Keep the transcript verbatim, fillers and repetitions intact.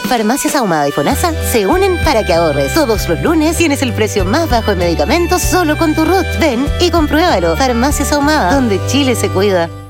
Farmacias Ahumada y FONASA se unen para que ahorres. Todos los lunes tienes el precio más bajo de medicamentos solo con tu R U T. Ven y compruébalo. Farmacias Ahumada, donde Chile se cuida.